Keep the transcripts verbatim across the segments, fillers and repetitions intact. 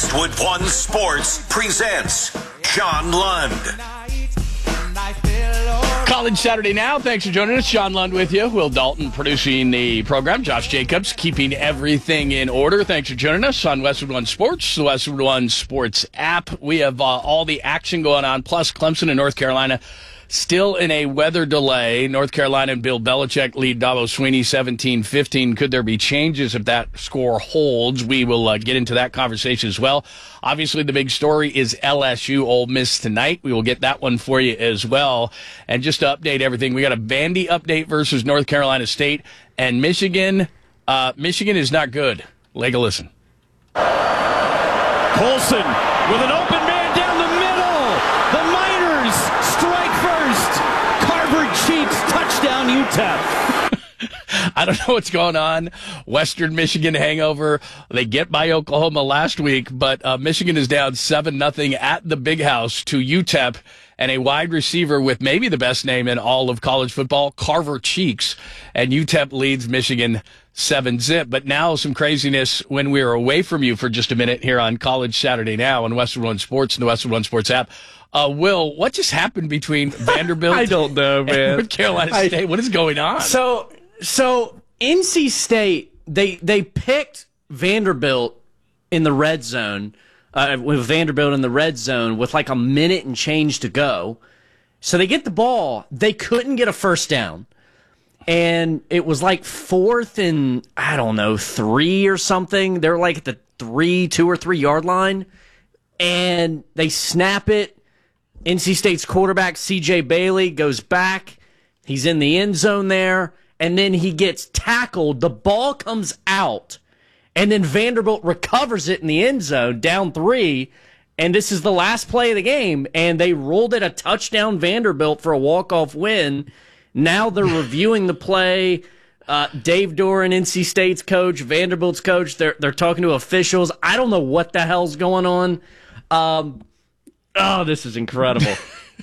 Westwood One Sports presents John Lund. College Saturday Now. Thanks for joining us. John Lund with you. Will Dalton producing the program. Josh Jacobs keeping everything in order. Thanks for joining us on Westwood One Sports, the Westwood One Sports app. We have uh, all the action going on, plus Clemson and North Carolina still in a weather delay. North Carolina and Bill Belichick lead Dabo Swinney seventeen fifteen. Could there be changes if that score holds? We will uh, get into that conversation as well. Obviously, the big story is L S U Ole Miss tonight. We will get that one for you as well. And just to update everything, we got a Vandy update versus North Carolina State. And Michigan, uh, Michigan is not good. Take a listen. Colson with an open man down the middle. The Miners strike first. Carver Cheeks, touchdown U T E P. I don't know what's going on. Western Michigan hangover. They get by Oklahoma last week, but uh, Michigan is down seven nothing at the Big House to U T E P, and a wide receiver with maybe the best name in all of college football, Carver Cheeks, and U T E P leads Michigan seven zip. But now some craziness when we are away from you for just a minute here on College Saturday Now on Westwood One Sports and the Westwood One Sports app. Uh, Will, what just happened between Vanderbilt I don't know, man. and North Carolina State? I, what is going on? So, so N C State, they they picked Vanderbilt in the red zone, uh, with Vanderbilt in the red zone with like a minute and change to go. So they get the ball. They couldn't get a first down. And it was like fourth and, I don't know, three or something. They're like at the three, two or three yard line. And they snap it. N C State's quarterback, C J Bailey, goes back. He's in the end zone there. And then he gets tackled. The ball comes out. And then Vanderbilt recovers it in the end zone, down three. And this is the last play of the game. And they rolled it a touchdown Vanderbilt for a walk-off win. Now they're reviewing the play. Uh, Dave Doran, N C State's coach, Vanderbilt's coach, they're they're talking to officials. I don't know what the hell's going on. Um, oh, this is incredible.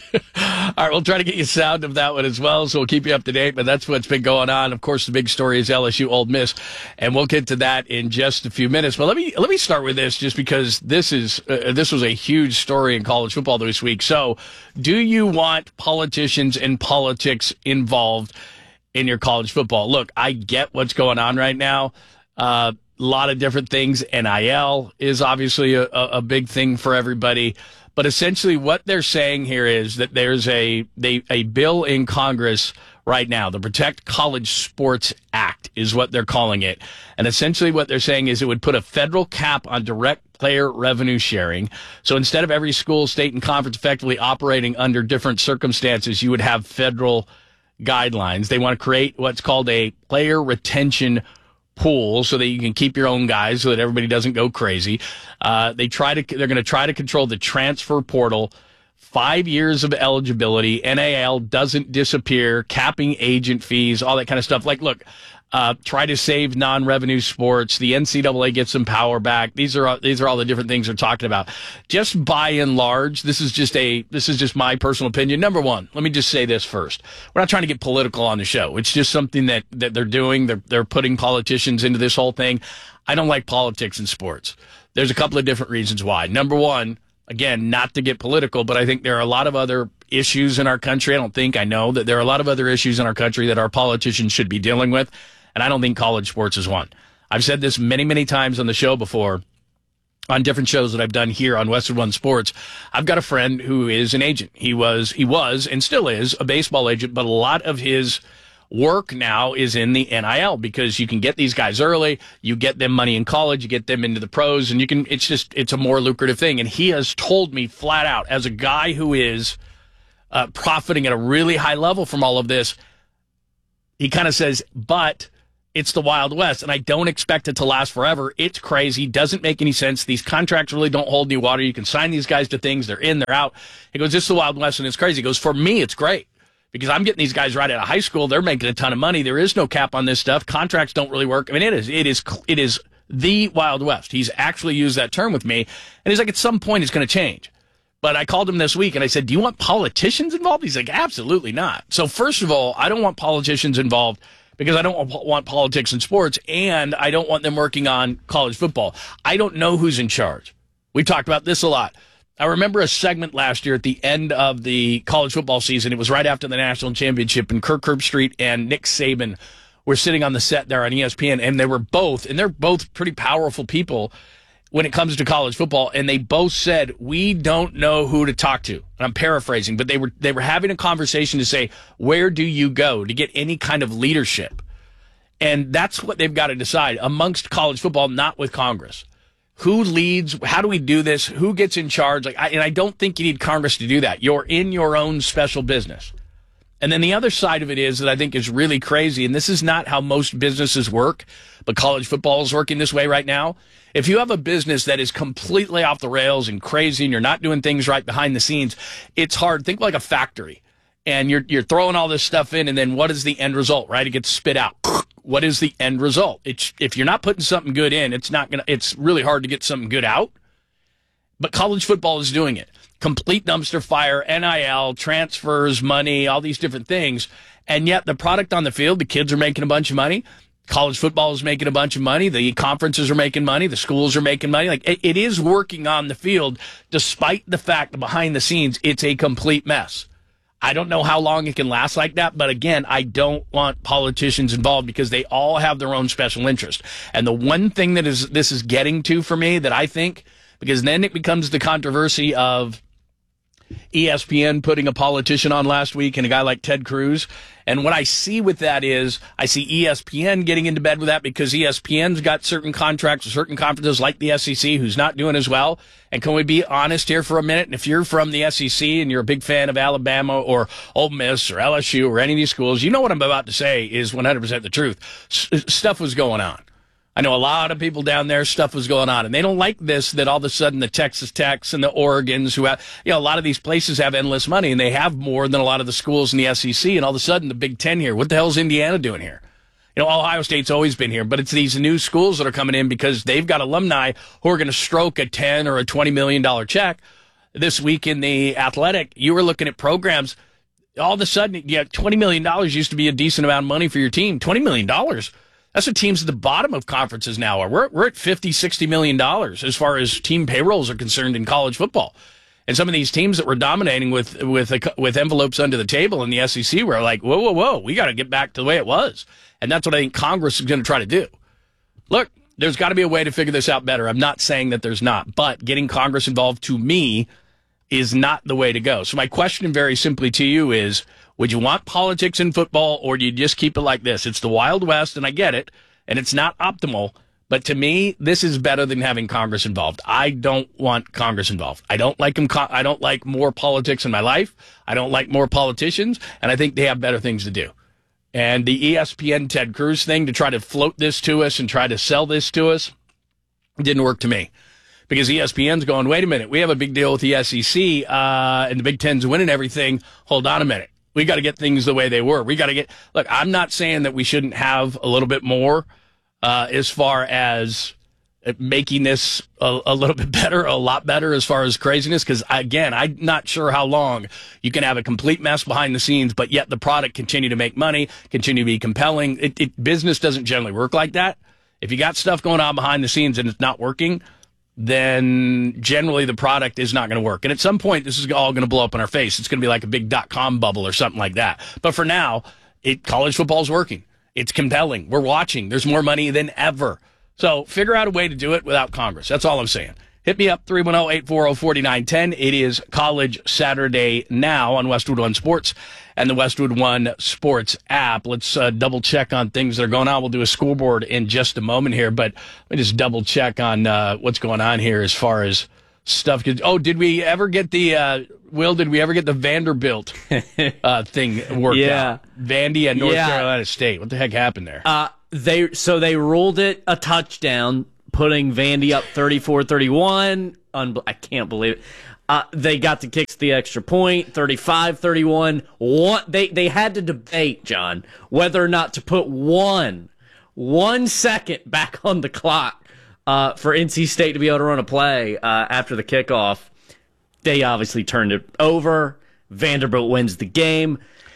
All right, we'll try to get you sound of that one as well, so we'll keep you up to date, but that's what's been going on. Of course, the big story is L S U Ole Miss, and we'll get to that in just a few minutes. But let me let me start with this, just because this is uh, this was a huge story in college football this week. So, do you want politicians and politics involved in your college football? Look, I get what's going on right now. Uh, a lot of different things. N I L is obviously a, a big thing for everybody. But essentially what they're saying here is that there's a they, a bill in Congress right now, the Protect College Sports Act is what they're calling it. And essentially what they're saying is it would put a federal cap on direct player revenue sharing. So instead of every school, state, and conference effectively operating under different circumstances, you would have federal guidelines. They want to create what's called a player retention pool so that you can keep your own guys so that everybody doesn't go crazy. Uh, they try to, they're going to try to control the transfer portal, five years of eligibility. N I L doesn't disappear, capping agent fees, all that kind of stuff. Like, look, uh, try to save non-revenue sports. The N C double A gets some power back. These are, these are all the different things they're talking about. Just by and large, this is just a, this is just my personal opinion. Number one, let me just say this first. We're not trying to get political on the show. It's just something that, that they're doing. They're, they're putting politicians into this whole thing. I don't like politics in sports. There's a couple of different reasons why. Number one, again, not to get political, but I think there are a lot of other issues in our country. I don't think, I know that there are a lot of other issues in our country that our politicians should be dealing with. And I don't think college sports is one. I've said this many, many times on the show before, on different shows that I've done here on Westwood One Sports. I've got a friend who is an agent. He was, he was, and still is a baseball agent, but a lot of his work now is in the N I L because you can get these guys early, you get them money in college, you get them into the pros, and you can, it's just, it's a more lucrative thing. And he has told me flat out, as a guy who is uh, profiting at a really high level from all of this, he kind of says, but it's the Wild West, and I don't expect it to last forever. It's crazy. Doesn't make any sense. These contracts really don't hold any water. You can sign these guys to things. They're in, they're out. He goes, this is the Wild West, and it's crazy. He goes, for me, it's great because I'm getting these guys right out of high school. They're making a ton of money. There is no cap on this stuff. Contracts don't really work. I mean, it is, it is, it is the Wild West. He's actually used that term with me, and he's like, at some point, it's going to change. But I called him this week, and I said, do you want politicians involved? He's like, absolutely not. So first of all, I don't want politicians involved because I don't want politics in sports, and I don't want them working on college football. I don't know who's in charge. We talked about this a lot. I remember a segment last year at the end of the college football season. It was right after the national championship, and Kirk Herbstreit and Nick Saban were sitting on the set there on E S P N, and they were both, and they're both pretty powerful people when it comes to college football, and they both said, we don't know who to talk to. And I'm paraphrasing, but they were they were having a conversation to say, where do you go to get any kind of leadership? And that's what they've got to decide amongst college football, not with Congress. Who leads? How do we do this? Who gets in charge? Like, I, and I don't think you need Congress to do that. You're in your own special business. And then the other side of it is that I think is really crazy, and this is not how most businesses work, but college football is working this way right now. If you have a business that is completely off the rails and crazy and you're not doing things right behind the scenes, it's hard. Think like a factory. And you're you're throwing all this stuff in, and then what is the end result, right? It gets spit out. What is the end result? It's if you're not putting something good in, it's not gonna it's really hard to get something good out. But college football is doing it. Complete dumpster fire, N I L, transfers, money, all these different things. And yet the product on the field, the kids are making a bunch of money. College football is making a bunch of money. The conferences are making money. The schools are making money. Like it, it is working on the field, despite the fact that behind the scenes, it's a complete mess. I don't know how long it can last like that, but again, I don't want politicians involved because they all have their own special interest. And the one thing that is this is getting to for me that I think, because then it becomes the controversy of E S P N putting a politician on last week and a guy like Ted Cruz. And what I see with that is I see E S P N getting into bed with that because E S P N's got certain contracts with certain conferences like the S E C who's not doing as well. And can we be honest here for a minute? And if you're from the S E C and you're a big fan of Alabama or Ole Miss or L S U or any of these schools, you know what I'm about to say is one hundred percent the truth. S- stuff was going on. I know a lot of people down there, stuff was going on, and they don't like this, that all of a sudden the Texas Techs and the Oregons, who have, you know, a lot of these places have endless money, and they have more than a lot of the schools in the S E C, and all of a sudden the Big Ten here, what the hell is Indiana doing here? You know, Ohio State's always been here, but it's these new schools that are coming in because they've got alumni who are going to stroke a ten or a twenty million dollars check. This week in the Athletic, you were looking at programs, all of a sudden, yeah, twenty million dollars used to be a decent amount of money for your team. twenty million dollars. That's what teams at the bottom of conferences now are. We're, we're at fifty, sixty million dollars as far as team payrolls are concerned in college football. And some of these teams that were dominating with, with, a, with envelopes under the table in the S E C were like, whoa, whoa, whoa, we got to get back to the way it was. And that's what I think Congress is going to try to do. Look, there's got to be a way to figure this out better. I'm not saying that there's not, but getting Congress involved to me is not the way to go. So my question very simply to you is, would you want politics in football, or do you just keep it like this? It's the Wild West, and I get it, and it's not optimal. But to me, this is better than having Congress involved. I don't want Congress involved. I don't like them. I don't like more politics in my life. I don't like more politicians, and I think they have better things to do. And the E S P N Ted Cruz thing to try to float this to us and try to sell this to us didn't work to me. Because E S P N's going, wait a minute, we have a big deal with the S E C, uh, and the Big Ten's winning everything. Hold on a minute. We got to get things the way they were. We got to get, look, I'm not saying that we shouldn't have a little bit more uh, as far as making this a, a little bit better, a lot better as far as craziness. Because, again, I'm not sure how long you can have a complete mess behind the scenes, but yet the product continue to make money, continue to be compelling. It, it, business doesn't generally work like that. If you got stuff going on behind the scenes and it's not working, then generally the product is not going to work. And at some point, this is all going to blow up in our face. It's going to be like a big dot-com bubble or something like that. But for now, it, college football is working. It's compelling. We're watching. There's more money than ever. So figure out a way to do it without Congress. That's all I'm saying. Hit me up, three one zero, eight four zero, four nine one zero. It is College Saturday now on Westwood One Sports and the Westwood One Sports app. Let's uh, double check on things that are going on. We'll do a scoreboard in just a moment here, but let me just double check on uh, what's going on here as far as stuff. Oh, did we ever get the, uh, Will, did we ever get the Vanderbilt uh, thing worked yeah. out? Vandy at North yeah. Carolina State. What the heck happened there? Uh, they So they ruled it a touchdown, putting Vandy up thirty-four thirty-one. Unbe- I can't believe it. Uh, they got to kick the extra point, thirty-five thirty-one. One, they, they had to debate, John, whether or not to put one, one second back on the clock uh, for N C State to be able to run a play uh, after the kickoff. They obviously turned it over. Vanderbilt wins the game.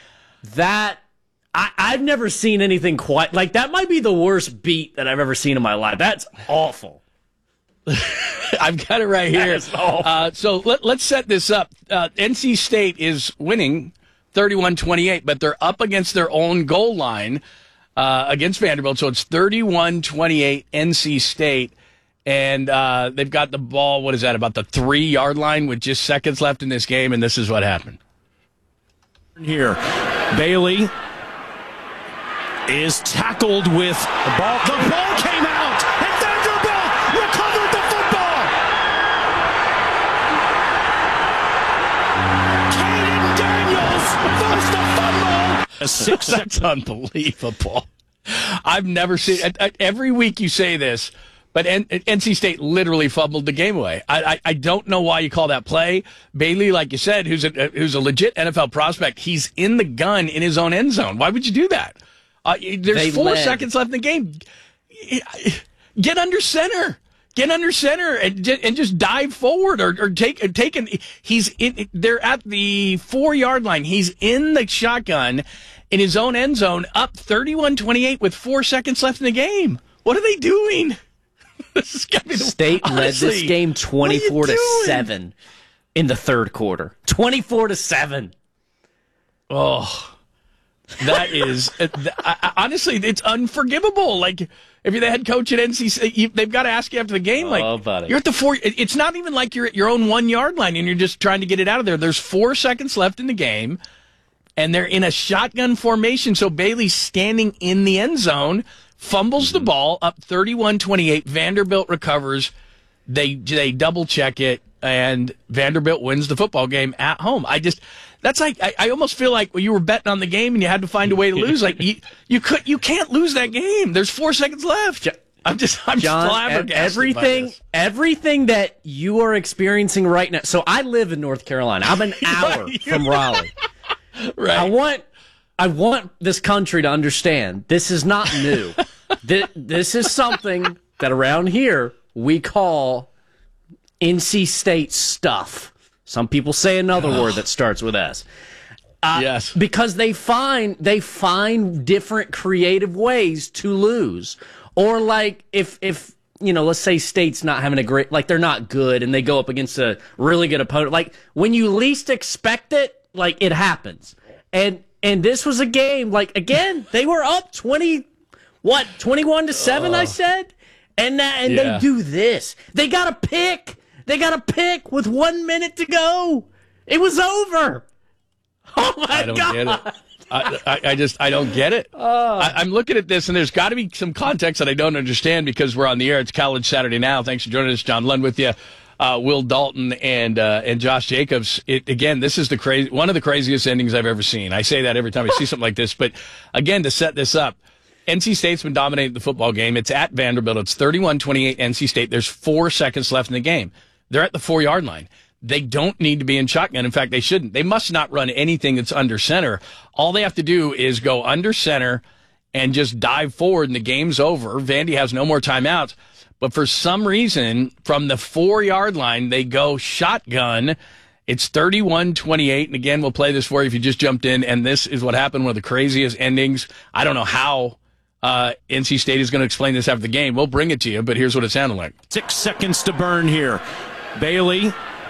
That I, I've never seen anything quite like that. Might be the worst beat that I've ever seen in my life. That's awful. I've got it right here. Uh, so let, let's set this up. Uh, N C State is winning thirty-one twenty-eight, but they're up against their own goal line uh, against Vanderbilt. So it's thirty-one twenty-eight N C State. And uh, they've got the ball, what is that, about the three-yard line with just seconds left in this game, and this is what happened. Here, Bailey is tackled with the ball. The ball came out, and Vanderbilt recovered the football. Caden Daniels forced a fumble. A six. That's unbelievable. I've never seen it. Every week you say this, but N C State literally fumbled the game away. I, I, I don't know why you call that play. Bailey, like you said, who's a, who's a legit N F L prospect, he's in the gun in his own end zone. Why would you do that? Uh, there's They four led. seconds left in the game. Get under center. Get under center and and just dive forward or, or take take an. He's in. They're at the four yard line. He's in the shotgun in his own end zone, up thirty-one twenty-eight with four seconds left in the game. What are they doing? This is gonna be the, State honestly, led this game twenty-four to doing? seven in the third quarter. twenty-four to seven. Oh, that is I, I, honestly, it's unforgivable. Like if you're the head coach at N C State, you, they've got to ask you after the game. Like Oh, buddy. you're at the four. it- It's not even like you're at your own one yard line and you're just trying to get it out of there. There's four seconds left in the game, and they're in a shotgun formation. So Bailey's standing in the end zone. Fumbles the ball up thirty-one twenty-eight. Vanderbilt recovers. They they double check it, and Vanderbilt wins the football game at home. I just that's like I, I almost feel like well, you were betting on the game and you had to find a way to lose. Like you you could you can't lose that game. There's four seconds left. I'm just I'm John, flabbergasted by everything, this. everything that you are experiencing right now. So I live in North Carolina. I'm an hour Right. from Raleigh. Right. I want, I want this country to understand this is not new. this, this is something that around here we call N C State stuff. Some people say another word that starts with S. Uh, yes. Because they find they find different creative ways to lose. Or like if if you know, let's say State's not having a great, like they're not good and they go up against a really good opponent. Like when you least expect it, like it happens. And and this was a game, like again, they were up twenty, what, twenty-one to seven, I said? And that, and Yeah. they do this. They got a pick. They got a pick with one minute to go. It was over. Oh my I don't God. get it. I, I, I just I don't get it. I, I'm looking at this, and there's got to be some context that I don't understand because we're on the air. It's College Saturday Now. Thanks for joining us, John Lund with you, uh, Will Dalton, and uh, and Josh Jacobs. It, again, this is the crazy one of the craziest endings I've ever seen. I say that every time I see something like this, but again, to set this up, N C State's been dominating the football game. It's at Vanderbilt. It's thirty-one twenty-eight N C State. There's four seconds left in the game. They're at the four-yard line. They don't need to be in shotgun. In fact, they shouldn't. They must not run anything that's under center. All they have to do is go under center and just dive forward, and the game's over. Vandy has no more timeouts. But for some reason, from the four-yard line, they go shotgun. It's thirty-one twenty-eight. And again, we'll play this for you if you just jumped in. And this is what happened, one of the craziest endings. I don't know how uh, N C State is going to explain this after the game. We'll bring it to you, but here's what it sounded like. Six seconds to burn here. Bailey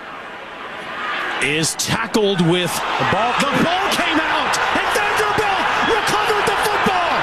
is tackled with the ball. The ball came out, and Vanderbilt recovered the football.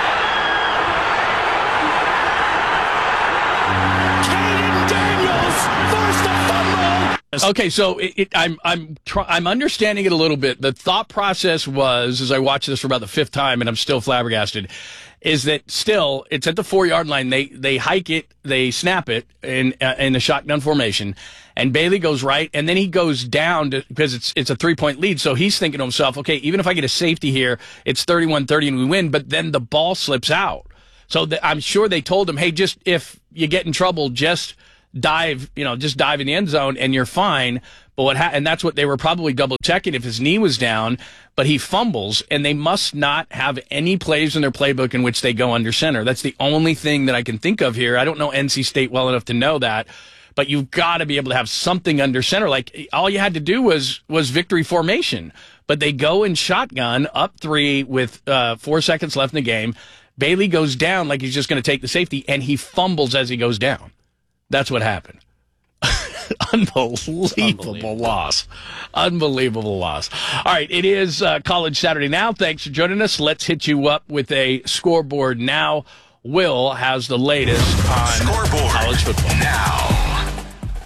Caden Daniels forced a fumble. Okay, so it, it, I'm I'm try, I'm understanding it a little bit. The thought process was, as I watched this for about the fifth time, and I'm still flabbergasted, is that still it's at the four yard line. They they hike it, they snap it in uh, in the shotgun formation, and Bailey goes right, and then he goes down to, because it's it's a three point lead. So he's thinking to himself, okay, even if I get a safety here, it's thirty-one thirty and we win. But then the ball slips out. So the, I'm sure they told him, hey, just if you get in trouble, just dive, you know, just dive in the end zone and you're fine. But what ha- and that's what they were probably double checking if his knee was down, but he fumbles, and they must not have any plays in their playbook in which they go under center. That's the only thing that I can think of here. I don't know N C State well enough to know that, but you've got to be able to have something under center. Like all you had to do was was victory formation, but they go in shotgun up three with uh, four seconds left in the game. Bailey goes down like he's just going to take the safety, and he fumbles as he goes down. That's what happened. Unbelievable, Unbelievable. loss. Unbelievable loss. All right, it is uh, College Saturday Now. Thanks for joining us. Let's hit you up with a scoreboard now. Will has the latest on Scoreboard college football. Now.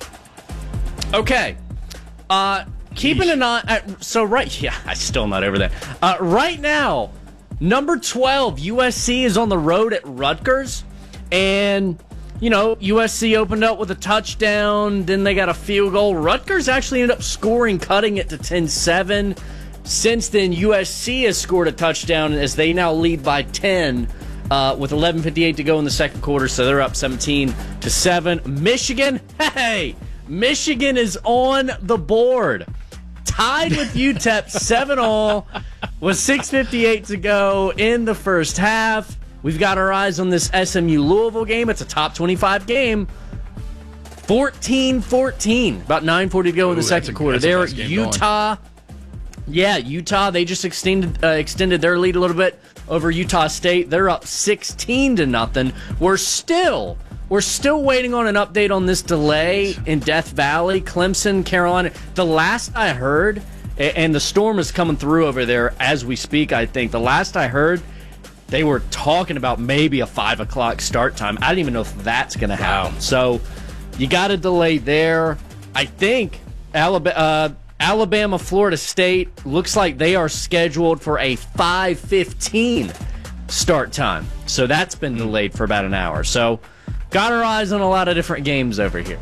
Okay. Uh, keeping an eye. Uh, so, right. Yeah, I'm still not over there. Uh, right now, number twelve, U S C is on the road at Rutgers. And, you know, U S C opened up with a touchdown. Then they got a field goal. Rutgers actually ended up scoring, cutting it to ten seven. Since then, U S C has scored a touchdown as they now lead by ten. Uh, with eleven fifty-eight to go in the second quarter, so they're up seventeen to seven. Michigan, hey, Michigan is on the board, tied with U T E P seven all, with six fifty-eight to go in the first half. We've got our eyes on this S M U Louisville game. It's a top twenty-five game. fourteen fourteen, about nine forty to go in the Ooh, second a, quarter. They're at Utah. Going. Yeah, Utah, they just extended uh, extended their lead a little bit over Utah State. They're up sixteen to nothing. We're still we're still waiting on an update on this delay in Death Valley, Clemson, Carolina. The last I heard, and the storm is coming through over there as we speak, I think. The last I heard, they were talking about maybe a five o'clock start time. I don't even know if that's going to happen. Wow. So you got a delay there. I think Alabama... Uh, Alabama, Florida State, looks like they are scheduled for a five fifteen start time. So that's been delayed for about an hour. So got our eyes on a lot of different games over here.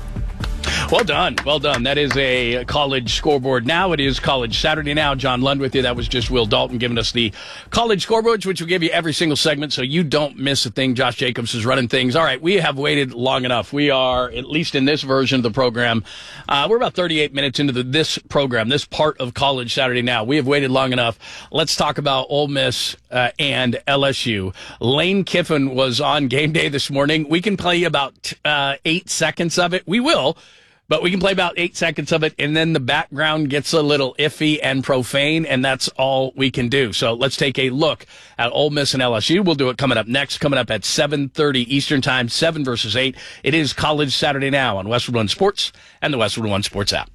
Well done. Well done. That is a college scoreboard now. It is College Saturday Now. John Lund with you. That was just Will Dalton giving us the college scoreboards, which will give you every single segment so you don't miss a thing. Josh Jacobs is running things. All right, we have waited long enough. We are, at least in this version of the program, uh, we're about thirty-eight minutes into the, this program, this part of College Saturday Now. We have waited long enough. Let's talk about Ole Miss uh, and L S U. Lane Kiffin was on game day this morning. We can play about uh, eight seconds of it. We will. But we can play about eight seconds of it, and then the background gets a little iffy and profane, and that's all we can do. So let's take a look at Ole Miss and L S U. We'll do it coming up next, coming up at seven thirty Eastern Time, seven versus eight. It is College Saturday Now on Westwood One Sports and the Westwood One Sports app.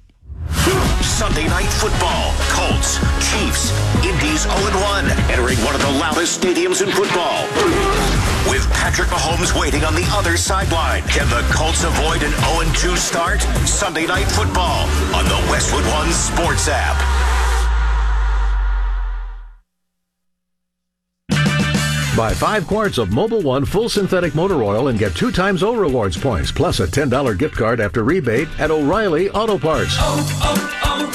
Sunday Night Football. Colts, Chiefs, Indy's oh and one, entering one of the loudest stadiums in football. With Patrick Mahomes waiting on the other sideline, can the Colts avoid an oh and two start? Sunday Night Football on the Westwood One Sports app. Buy five quarts of Mobil One full synthetic motor oil and get two times O Rewards points, plus a ten dollars gift card after rebate at O'Reilly Auto Parts. Oh,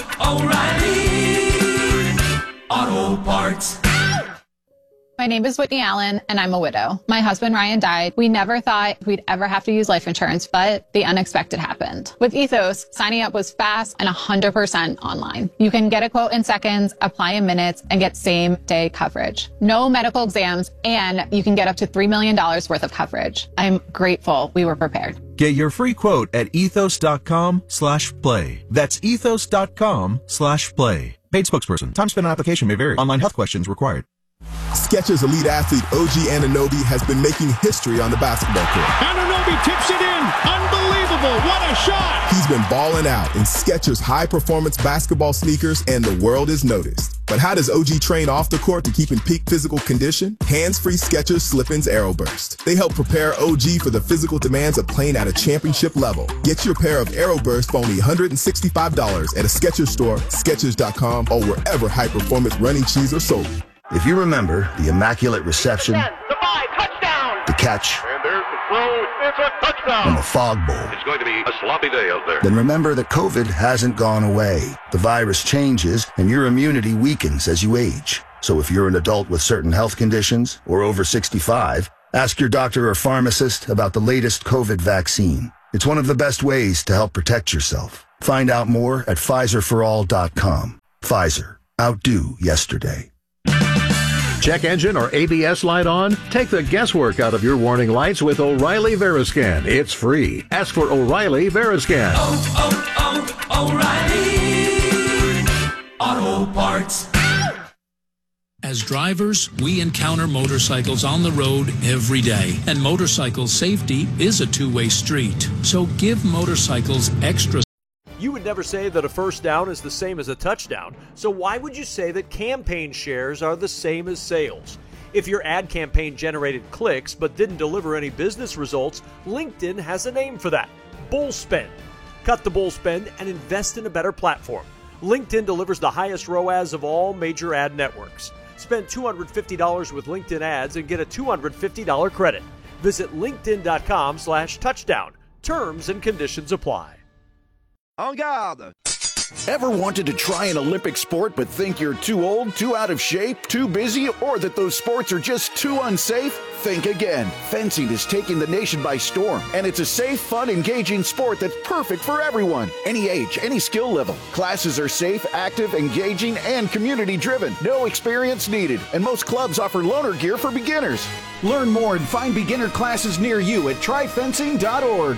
oh, oh, O'Reilly Auto Parts. My name is Whitney Allen, and I'm a widow. My husband, Ryan, died. We never thought we'd ever have to use life insurance, but the unexpected happened. With Ethos, signing up was fast and one hundred percent online. You can get a quote in seconds, apply in minutes, and get same-day coverage. No medical exams, and you can get up to three million dollars worth of coverage. I'm grateful we were prepared. Get your free quote at ethos.com slash play. That's ethos.com slash play. Paid spokesperson. Time spent on application may vary. Online health questions required. Skechers elite athlete O G Anunoby has been making history on the basketball court. Anunoby tips it in. Unbelievable. What a shot. He's been balling out in Skechers high-performance basketball sneakers, and the world is noticed. But how does O G train off the court to keep in peak physical condition? Hands-free Skechers Slip-ins Aeroburst. They help prepare O G for the physical demands of playing at a championship level. Get your pair of Aeroburst for only one hundred sixty-five dollars at a Skechers store, Skechers dot com, or wherever high-performance running shoes are sold. If you remember the immaculate reception, ten, the five, touchdown. The catch, and there's the throw, it's a touchdown. And the fog bowl. It's going to be a sloppy day out there. Then remember that COVID hasn't gone away. The virus changes, and your immunity weakens as you age. So if you're an adult with certain health conditions or over sixty-five, ask your doctor or pharmacist about the latest COVID vaccine. It's one of the best ways to help protect yourself. Find out more at Pfizer for all dot com. Pfizer. Outdo yesterday. Check engine or A B S light on? Take the guesswork out of your warning lights with O'Reilly Veriscan. It's free. Ask for O'Reilly Veriscan. Oh, oh, oh, O'Reilly Auto Parts. As drivers, we encounter motorcycles on the road every day, and motorcycle safety is a two-way street. So give motorcycles extra. You would never say that a first down is the same as a touchdown, so why would you say that campaign shares are the same as sales? If your ad campaign generated clicks but didn't deliver any business results, LinkedIn has a name for that: bull spend. Cut the bull spend and invest in a better platform. LinkedIn delivers the highest R O A S of all major ad networks. Spend two hundred fifty dollars with LinkedIn ads and get a two hundred fifty dollars credit. Visit linkedin.com slash touchdown. Terms and conditions apply. En garde! Ever wanted to try an Olympic sport but think you're too old, too out of shape, too busy, or that those sports are just too unsafe? Think again. Fencing is taking the nation by storm, and it's a safe, fun, engaging sport that's perfect for everyone. Any age, any skill level. Classes are safe, active, engaging, and community-driven. No experience needed, and most clubs offer loaner gear for beginners. Learn more and find beginner classes near you at try fencing dot org.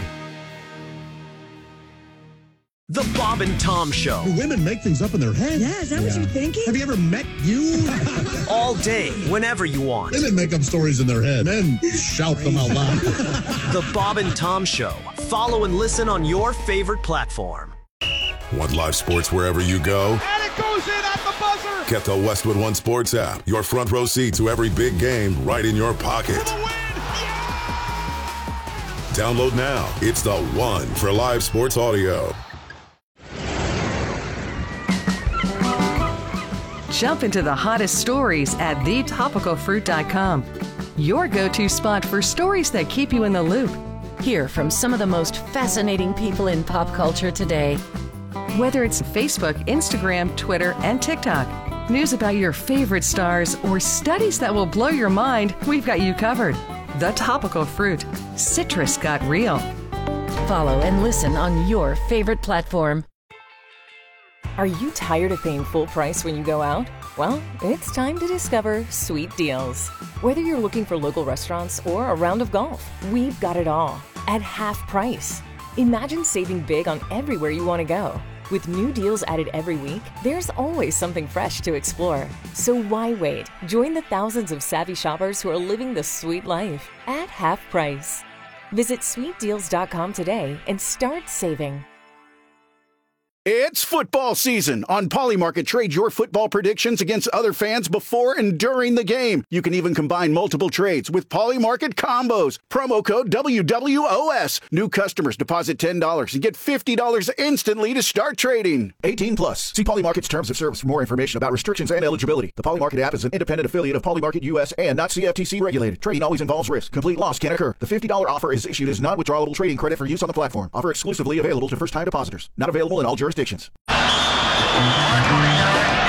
The Bob and Tom Show. Do women make things up in their head? Yeah, is that yeah. what you're thinking? Have you ever met you? All day, whenever you want. Women make up stories in their head. Men shout them out loud. The Bob and Tom Show. Follow and listen on your favorite platform. Want live sports wherever you go? And it goes in at the buzzer. Get the Westwood One Sports app. Your front row seat to every big game right in your pocket. Download now. It's the one for live sports audio. Jump into the hottest stories at the topical fruit dot com. Your go-to spot for stories that keep you in the loop. Hear from some of the most fascinating people in pop culture today. Whether it's Facebook, Instagram, Twitter, and TikTok, news about your favorite stars, or studies that will blow your mind, we've got you covered. The Topical Fruit. Citrus got real. Follow and listen on your favorite platform. Are you tired of paying full price when you go out? Well, it's time to discover Sweet Deals. Whether you're looking for local restaurants or a round of golf, we've got it all at half price. Imagine saving big on everywhere you want to go. With new deals added every week, there's always something fresh to explore. So why wait? Join the thousands of savvy shoppers who are living the sweet life at half price. Visit sweet deals dot com today and start saving. It's football season. On Polymarket, trade your football predictions against other fans before and during the game. You can even combine multiple trades with Polymarket combos. Promo code W W O S. New customers deposit ten dollars and get fifty dollars instantly to start trading. eighteen plus. See Polymarket's terms of service for more information about restrictions and eligibility. The Polymarket app is an independent affiliate of Polymarket U S and not C F T C regulated. Trading always involves risk. Complete loss can occur. The fifty dollars offer is issued as non-withdrawable trading credit for use on the platform. Offer exclusively available to first-time depositors. Not available in all jurisdictions.